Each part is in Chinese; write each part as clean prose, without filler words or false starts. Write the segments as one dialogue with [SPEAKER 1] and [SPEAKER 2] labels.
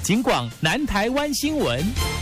[SPEAKER 1] 警广南台湾新闻。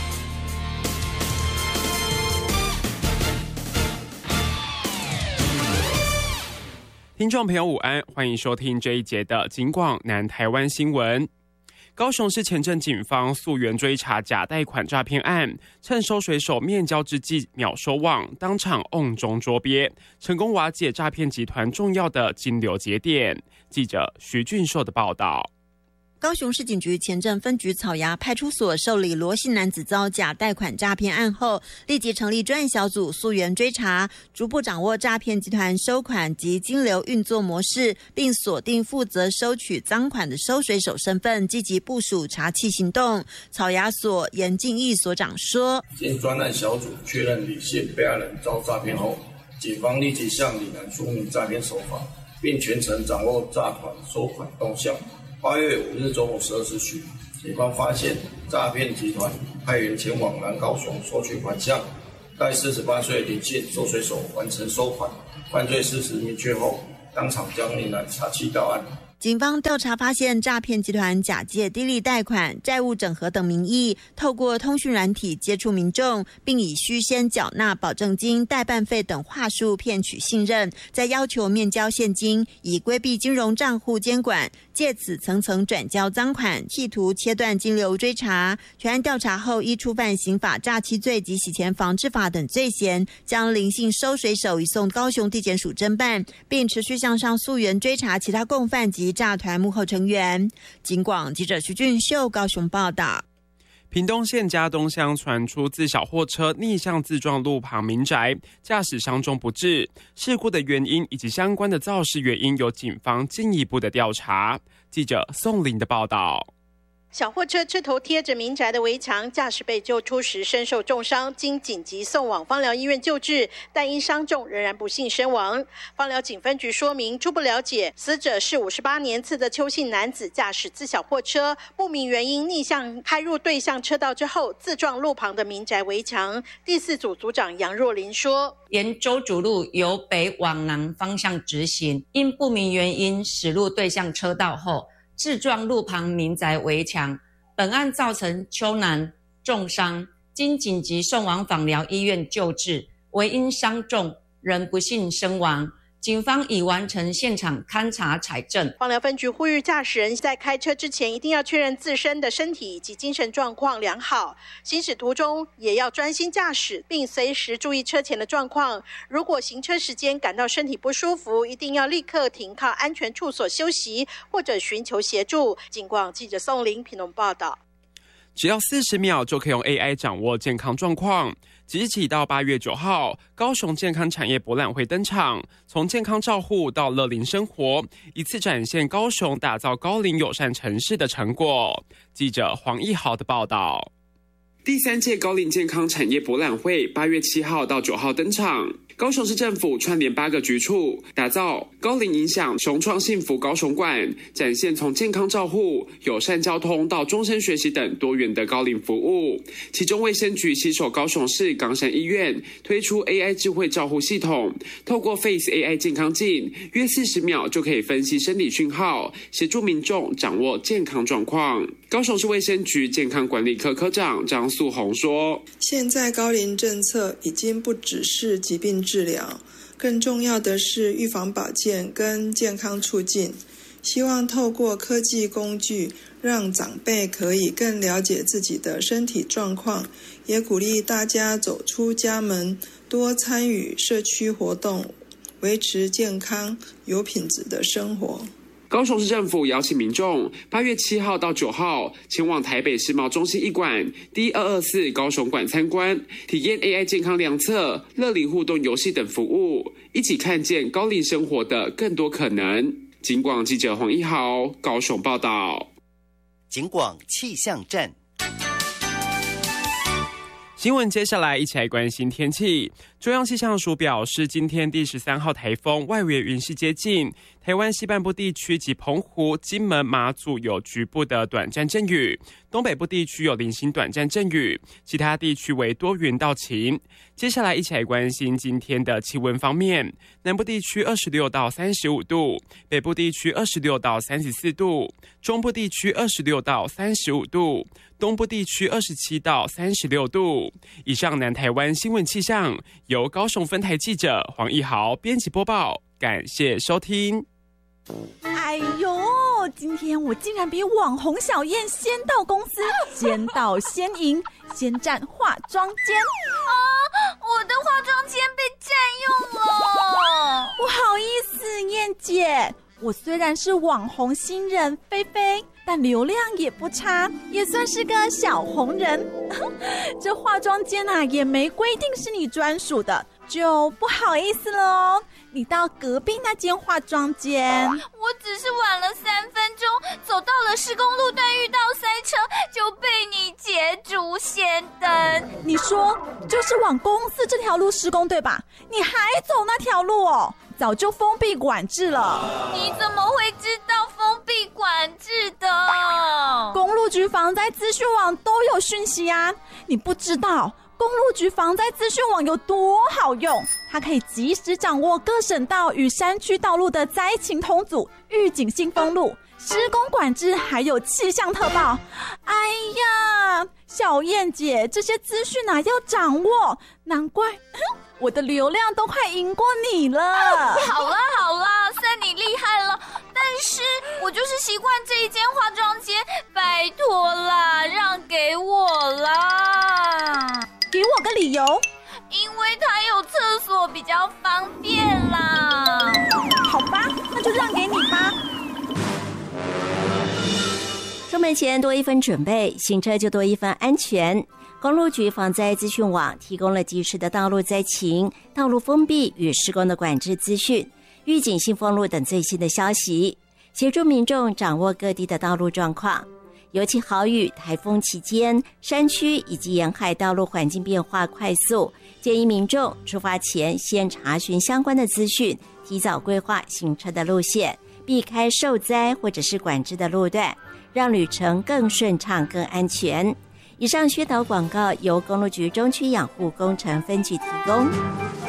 [SPEAKER 2] 听众朋友午安，欢迎收听这一节的警广南台湾新闻。高雄市前镇警方溯源追查假贷款诈骗案，趁收水手面交之际秒收网，当场瓮中捉鳖，成功瓦解诈骗集团重要的金流节点。记者徐俊硕的报道。
[SPEAKER 3] 高雄市警局前镇分局草衙派出所受理罗姓男子遭假贷款诈骗案后，立即成立专案小组溯源追查，逐步掌握诈骗集团收款及金流运作模式，并锁定负责收取赃款的收水手身份，积极部署查缉行动。草衙所严敬义所长说：
[SPEAKER 4] 经专案小组确认李姓被害人遭诈骗后，警方立即向李男说明诈骗手法，并全程掌握诈款收款动向。8月5日中午12时许，警方发现诈骗集团派员前往南高雄收取款项，待48岁李姓收水手完成收款，犯罪事实明确后，当场将李男查缉到案。
[SPEAKER 3] 警方调查发现，诈骗集团假借低利贷款、债务整合等名义，透过通讯软体接触民众，并以须先缴纳保证金、代办费等话术骗取信任，再要求面交现金，以规避金融账户监管，借此层层转交赃款，企图切断金流追查。全案调查后，依触犯刑法诈欺罪及洗钱防治法等罪嫌，将林姓收水手移送高雄地检署侦办，并持续向上溯源追查其他共犯及诈团幕后成员。警广记者徐俊秀高雄报道。
[SPEAKER 2] 屏东县嘉东乡传出自小货车逆向自撞路旁民宅，驾驶伤重不治。事故的原因以及相关的肇事原因，由警方进一步的调查。记者宋玲的报道。
[SPEAKER 5] 小货车车头贴着民宅的围墙，驾驶被救出时身受重伤，经紧急送往芳疗医院救治，但因伤重仍然不幸身亡。芳疗警分局说明，初步了解，死者是58年次的邱姓男子，驾驶自小货车，不明原因逆向开入对向车道之后，自撞路旁的民宅围墙。第4组组长杨若琳说，
[SPEAKER 6] 沿周主路由北往南方向直行，因不明原因驶入对向车道后，自撞路旁民宅围墙，本案造成邱男重伤，经紧急送往枋寮医院救治，唯因伤重，仍不幸身亡。警方已完成现场勘查采证。
[SPEAKER 5] 枋寮分局呼吁驾驶人在开车之前，一定要确认自身的身体以及精神状况良好，行驶途中也要专心驾驶，并随时注意车前的状况。如果行车时间感到身体不舒服，一定要立刻停靠安全处所休息，或者寻求协助。警广记者宋玲屏东报道。
[SPEAKER 2] 只要40秒就可以用 AI 掌握健康状况。即日起到8月9号，高雄健康产业博览会登场，从健康照护到乐龄生活，一次展现高雄打造高龄友善城市的成果。记者黄义豪的报道。第3届高龄健康产业博览会8月7号到9号登场。高雄市政府串联8个局处，打造高龄影响雄创幸福高雄馆，展现从健康照护、友善交通到终身学习等多元的高龄服务。其中卫生局携手高雄市冈山医院推出 AI 智慧照护系统，透过 Face AI 健康镜，约40秒就可以分析生理讯号，协助民众掌握健康状况。高雄市卫生局健康管理科科长张素红说，
[SPEAKER 7] 现在高龄政策已经不只是疾病治疗，更重要的是预防保健跟健康促进。希望透过科技工具，让长辈可以更了解自己的身体状况，也鼓励大家走出家门，多参与社区活动，维持健康有品质的生活。
[SPEAKER 2] 高雄市政府邀请民众8月7号到9号前往台北世贸中心1馆D224高雄馆参观，体验 AI 健康量测、乐龄互动游戏等服务，一起看见高龄生活的更多可能。警广记者黄一豪高雄报道。
[SPEAKER 8] 警广气象站。
[SPEAKER 2] 新闻接下来一起来关心天气。 中央气象署表示，今天第13号台风外围云系接近台湾西半部地区及澎湖、金门、马祖有局部的短暂阵雨，东北部地区有零星短暂阵雨，其他地区为多云到晴。接下来一起来关心今天的气温方面，南部地区26到35度，北部地区26到34度，中部地区26到35度，东部地区27到36度。以上南台湾新闻气象由高雄分台记者黄义豪编辑播报，感谢收听。
[SPEAKER 9] 哎呦，今天我竟然比网红小燕先到公司，先到先赢，先占化妆间
[SPEAKER 10] 啊！我的化妆间被占用了，
[SPEAKER 9] 不好意思，燕姐，我虽然是网红新人菲菲，但流量也不差，也算是个小红人。这化妆间啊，也没规定是你专属的，就不好意思了哦。你到隔壁那间化妆间。
[SPEAKER 10] 我只是晚了3分钟，走到了施工路段，遇到塞车，就被你捷足先登。
[SPEAKER 9] 你说就是往公司这条路施工对吧？你还走那条路哦？早就封闭管制了。
[SPEAKER 10] 你怎么会知道封闭管制的？
[SPEAKER 9] 公路局防灾资讯网都有讯息啊，你不知道公路局防灾资讯网有多好用？它可以及时掌握各省道与山区道路的灾情通组、预警性封路、施工管制，还有气象特报。哎呀，小燕姐，这些资讯啊要掌握，难怪我的流量都快赢过你了。
[SPEAKER 10] 好啦，算你厉害了，但是我就是习惯这一间化妆间，拜托啦，让给我啦。
[SPEAKER 9] 给我个理由。
[SPEAKER 10] 因为它有厕所比较方便啦。
[SPEAKER 9] 好吧，那就让给你吧。
[SPEAKER 11] 出门前多一分准备，行车就多一分安全。公路局防灾资讯网提供了及时的道路灾情、道路封闭与施工的管制资讯、预警性封路等最新的消息，协助民众掌握各地的道路状况。尤其豪雨、台风期间，山区以及沿海道路环境变化快速，建议民众出发前先查询相关的资讯，提早规划行车的路线，避开受灾或者是管制的路段，让旅程更顺畅、更安全。以上宣导广告由公路局中区养护工程分局提供。